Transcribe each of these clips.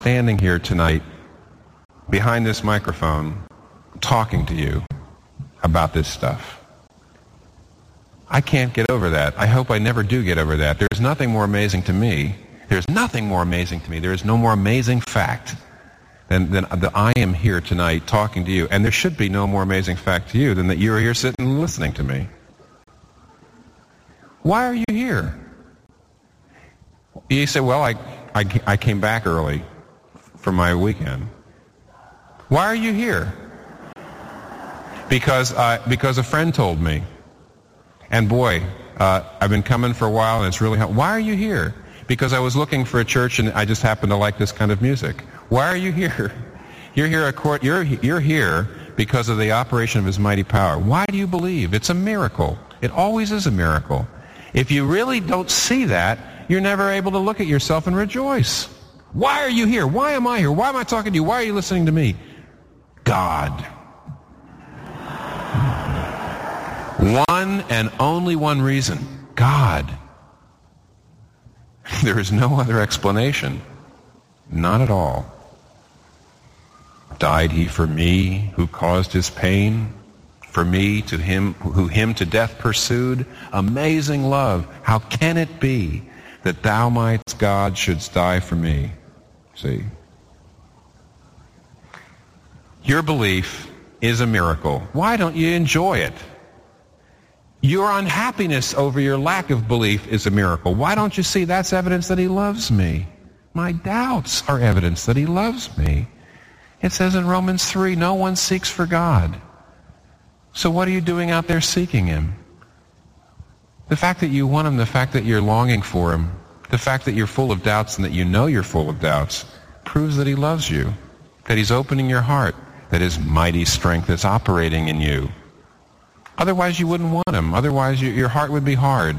standing here tonight behind this microphone talking to you about this stuff. I can't get over that. I hope I never do get over that. There's nothing more amazing to me. There's nothing more amazing to me. There is no more amazing fact than that I am here tonight talking to you. And there should be no more amazing fact to you than that you're here sitting and listening to me. Why are you here? You say, well, I came back early for my weekend. Why are you here? Because a friend told me. And boy, I've been coming for a while and it's really helpful. Why are you here? Because I was looking for a church and I just happened to like this kind of music. Why are you here? You're here because of the operation of His mighty power. Why do you believe? It's a miracle. It always is a miracle. If you really don't see that, you're never able to look at yourself and rejoice. Why are you here? Why am I here? Why am I talking to you? Why are you listening to me? God. One and only one reason. God. There is no other explanation. Not at all. Died He for me, who caused His pain? For me, to Him, who Him to death pursued? Amazing love. How can it be that Thou, my God, shouldst die for me? See? Your belief is a miracle. Why don't you enjoy it? Your unhappiness over your lack of belief is a miracle. Why don't you see that's evidence that He loves me? My doubts are evidence that He loves me. It says in Romans 3, no one seeks for God. So what are you doing out there seeking Him? The fact that you want Him, the fact that you're longing for Him, the fact that you're full of doubts and that you know you're full of doubts proves that He loves you, that He's opening your heart, that His mighty strength is operating in you. Otherwise, you wouldn't want Him. Otherwise, your heart would be hard.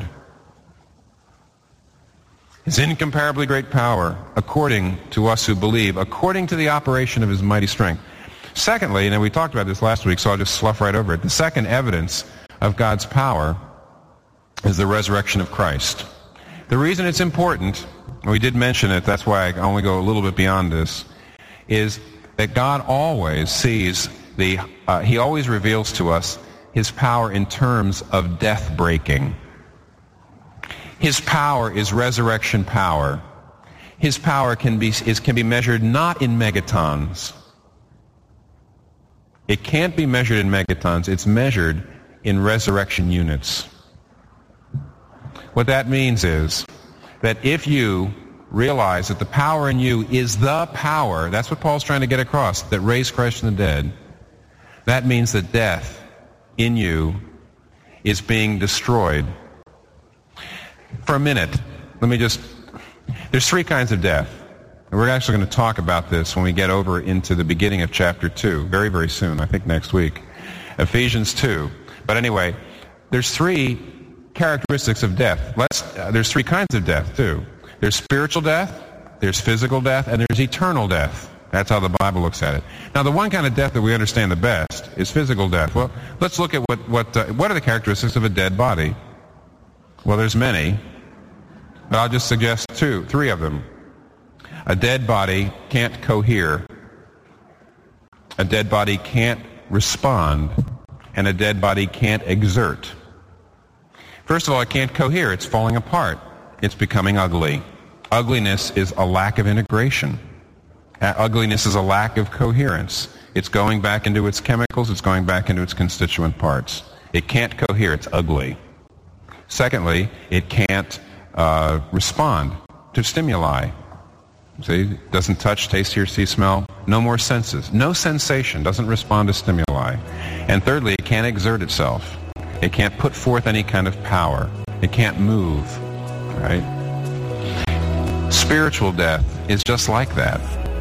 His incomparably great power, according to us who believe, according to the operation of His mighty strength. Secondly, and we talked about this last week, so I'll just slough right over it. The second evidence of God's power is the resurrection of Christ. The reason it's important, and we did mention it, that's why I only go a little bit beyond this, is that God always sees He always reveals to us His power in terms of death breaking. His power is resurrection power. His power can be measured not in megatons. It can't be measured in megatons. It's measured in resurrection units. What that means is that if you realize that the power in you is the power, that's what Paul's trying to get across, that raised Christ from the dead, that means that death in you is being destroyed. For a minute, there's three kinds of death. And we're actually going to talk about this when we get over into the beginning of chapter 2, very, very soon, I think next week. Ephesians 2. But anyway, there's three characteristics of death. There's three kinds of death, too. There's spiritual death, there's physical death, and there's eternal death. That's how the Bible looks at it. Now, the one kind of death that we understand the best is physical death. Well, let's look at what are the characteristics of a dead body. Well, there's many, but I'll just suggest three of them. A dead body can't cohere. A dead body can't respond. And a dead body can't exert. First of all, it can't cohere. It's falling apart. It's becoming ugly. Ugliness is a lack of integration. Ugliness is a lack of coherence. It's going back into its chemicals. It's going back into its constituent parts. It can't cohere. It's ugly. Secondly, it can't respond to stimuli. See, doesn't touch, taste, hear, see, smell. No more senses. No sensation. Doesn't respond to stimuli. And thirdly, it can't exert itself. It can't put forth any kind of power. It can't move. Right? Spiritual death is just like that.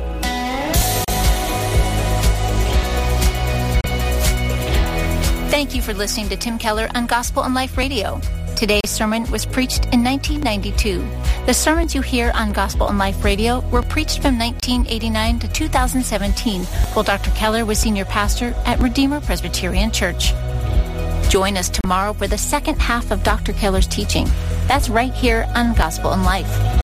Thank you for listening to Tim Keller on Gospel and Life Radio. Today's sermon was preached in 1992. The sermons you hear on Gospel and Life Radio were preached from 1989 to 2017 while Dr. Keller was senior pastor at Redeemer Presbyterian Church. Join us tomorrow for the second half of Dr. Keller's teaching. That's right here on Gospel and Life.